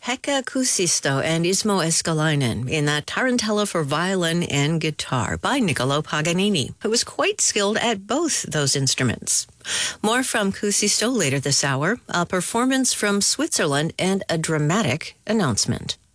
Pekka Kuusisto and Ismo Eskalainen in that Tarantella for violin and guitar by Niccolo Paganini, who was quite skilled at both those instruments. More from Kuusisto later this hour, a performance from Switzerland, and a dramatic announcement.